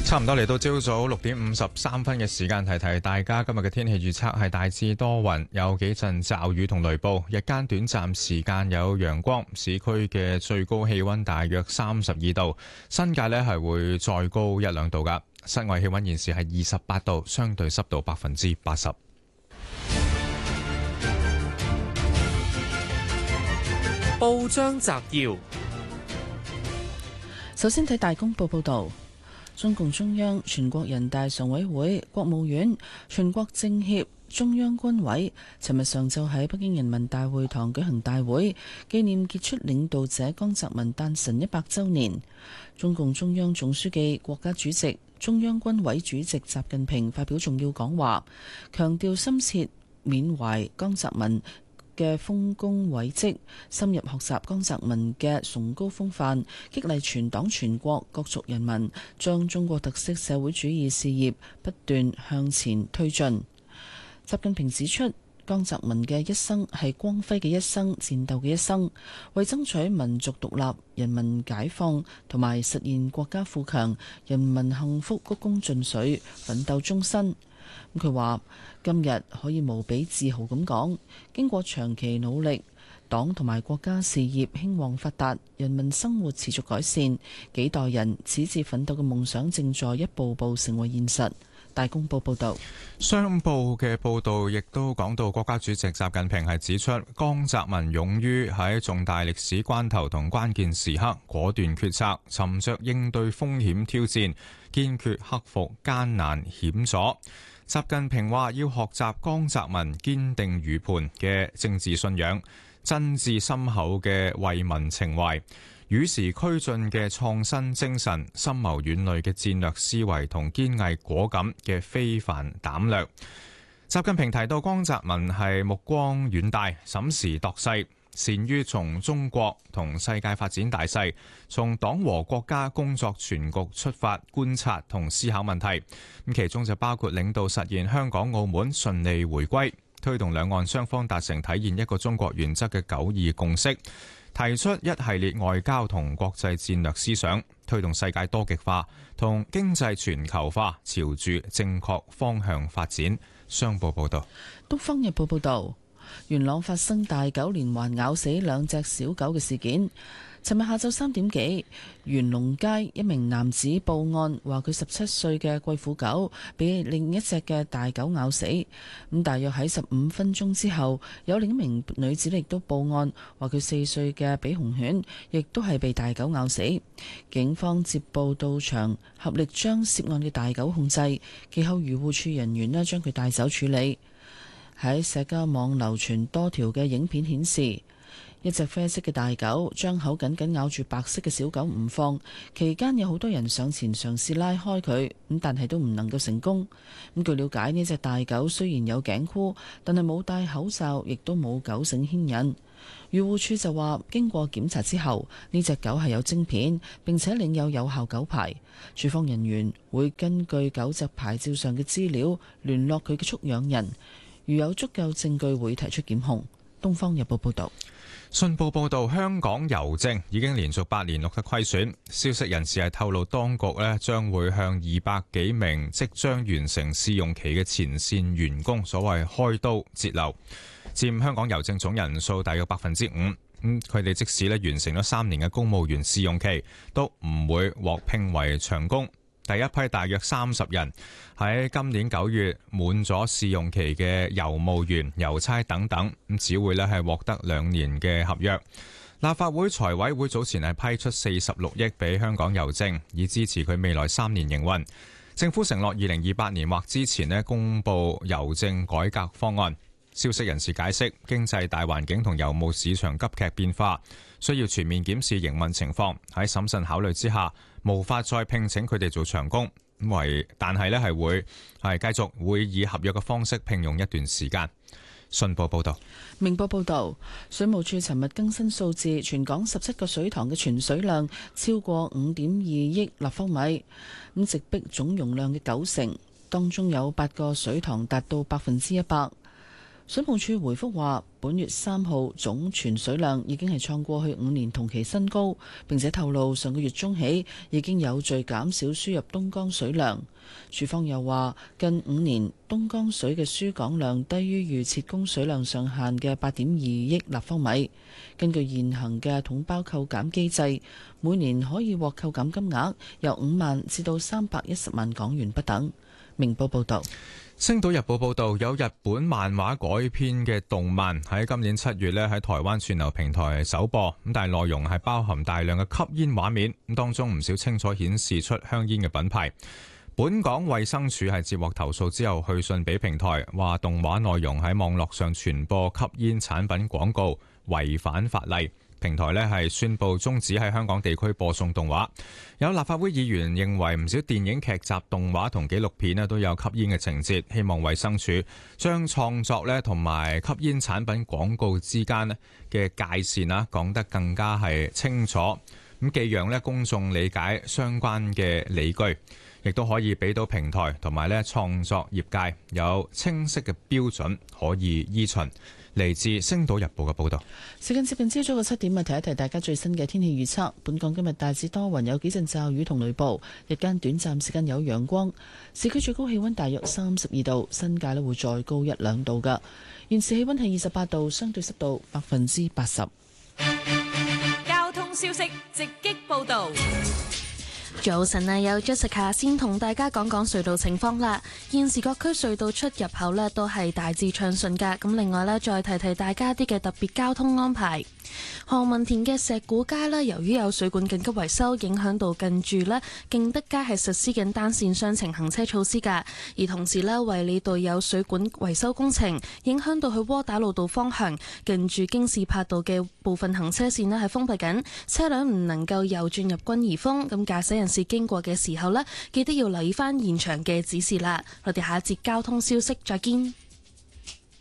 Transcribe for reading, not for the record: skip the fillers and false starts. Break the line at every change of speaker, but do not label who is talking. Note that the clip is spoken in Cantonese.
差唔多嚟到朝早6:53嘅時間，提提大家今日嘅天氣預測係大致多雲，有幾陣驟雨同雷暴，日間短暫時間有陽光，市區嘅最高氣溫大約32度，新界呢係會再高一兩度噶。室外氣溫現時係28度，相對濕度80%。
報章摘要，
首先睇大公報報道。中共中央、全國人大常委會、國務院、全國政協、中央軍委尋日上晝喺北京人民大會堂舉行大會，紀念傑出領導者江澤民誕辰100週年。中共中央總書記、國家主席、中央軍委主席習近平發表重要講話，強調深切緬懷江澤民嘅豐功偉績，深入學習江澤民嘅崇高風範，激勵全黨全國各族人民將中國特色社會主義事業不斷向前推進。習近平指出，江澤民嘅一生係光輝嘅一生，戰鬥嘅一生，為爭取民族獨立、人民解放同埋實現國家富強、人民幸福鞠躬盡瘁，奮鬥終身。佢話今日可以無比自豪咁講，經過長期努力，黨同埋國家事業興旺發達，人民生活持續改善，幾代人矢志奮鬥嘅夢想正在一步步成為現實。大公報報道，
商報嘅報道亦都講到，國家主席習近平係指出，江澤民勇於喺重大歷史關頭同關鍵時刻果斷決策，沉着應對風險挑戰，堅決克服艱難險阻。習近平話要學習江澤民堅定如磐嘅政治信仰、真摯深厚嘅為民情懷、與時俱進嘅創新精神、深謀遠慮嘅戰略思維同堅毅果敢嘅非凡膽略。習近平提到，江澤民係目光遠大、審時度勢，善於從中國同世界發展大勢、從黨和國家工作全局出發觀察同思考問題。咁其中就包括領導實現香港澳門順利回歸，推動兩岸雙方達成體現一個中國原則嘅9·2共識，提出一系列外交同國際戰略思想，推動世界多極化同經濟全球化朝住正確方向發展。商報報道。
東方日報報道，元朗發生大狗連環咬死2隻小狗嘅事件。尋日下晝3點幾，元龍街一名男子報案，話佢17歲嘅貴婦狗被另一隻嘅大狗咬死。咁大約喺15分鐘之後，有另一名女子亦都報案，話佢4歲嘅比熊犬亦都係被大狗咬死。警方接報到場，合力將涉案嘅大狗控制，其後漁護署人員將佢帶走處理。喺社交網流傳多條嘅影片顯示，一隻啡色嘅大狗將口緊緊咬住白色嘅小狗唔放，期間有好多人上前嘗試拉開佢，但係都唔能夠成功。據了解，呢隻大狗雖然有頸箍，但係冇戴口罩，亦都冇狗繩牽引。漁護署就話，經過檢查之後，呢隻狗係有晶片，並且領有有效狗牌。署方人員會根據狗隻牌照上嘅資料聯絡佢嘅畜養人，如有足夠證據會提出檢控。東方日報報道。
信報報導，香港郵政已經連續8年錄得虧損。消息人士係透露，當局將會向200幾名即將完成試用期嘅前線員工所謂開刀節流，佔香港郵政總人數大約5%。佢哋即使完成咗3年嘅公務員試用期，都唔會獲聘為長工。第一批大約30人喺今年9月滿咗試用期嘅郵務員、郵差等等，只會係獲得2年嘅合約。立法會財委會早前係批出46億俾香港郵政，以支持佢未來3年營運。政府承諾2028年或之前公布郵政改革方案。消息人士解釋，經濟大環境同郵務市場急劇變化，需要全面檢視營運情況。喺審慎考慮之下，無法再聘請佢哋做長工，但係會繼續會以合約嘅方式聘用一段時間。信報報道。
明報報道，水務署尋日更新數字，全港17個水塘嘅存水量超過5.2億立方米，直逼總容量嘅90%，當中有8個水塘達到100%。 水務署回覆話，本月3號總存水量已經係創過去5年同期新高，並且透露上個月中起已經有序減少輸入東江水量。署方又話，近5年東江水嘅輸港量低於預設供水量上限嘅8.2億立方米。根據現行嘅統包扣減機制，每年可以獲扣減金額由5萬至到310萬港元不等。明報報道。
星島日報報道，有日本漫畫改編嘅動漫喺今年7月喺台灣串流平台首播，咁但係內容係包含大量嘅吸煙畫面，咁當中唔少清楚顯示出香煙嘅品牌。本港衛生署係接獲投訴之後去信俾平台，話動畫內容喺網絡上傳播吸煙產品廣告，違反法例。平台係宣布終止喺香港地區播送動畫。有立法會議員認為唔少電影劇集、動畫同紀錄片都有吸煙嘅情節，希望衛生署將創作同埋吸煙產品廣告之間嘅界線講得更加係清楚，咁既讓公眾理解相關嘅理據，亦都可以俾到平台同埋創作業界有清晰嘅標準可以依循。嚟自《星島日報》嘅報導。
時間接近朝早嘅7點，提一提大家最新嘅天氣預測。本港今日大致多雲，有幾陣驟雨同雷暴，日間短暫時間有陽光。市區最高氣溫大約32度，新界會再高1-2度㗎。現時氣溫係28度，相對濕度80%。
交通消息直擊報導。
早晨啊，有 Jessica 先同大家講講隧道情況啦。現時各區隧道出入口呢都係大致暢順噶。咁另外呢，再提提大家啲嘅特別交通安排。何文田嘅石鼓街呢，由於有水管緊急維修，影響到近住呢敬德街係實施緊單線雙程行車措施噶。而同時呢，衛理道有水管維修工程，影響到去窩打老道方向近住京士柏道嘅部分行車線呢係封閉緊，車輛唔能夠右轉入軍怡峰。咁駕駛人士經過嘅時候呢，記得要留意翻現場嘅指示啦。我哋下一節交通消息再見。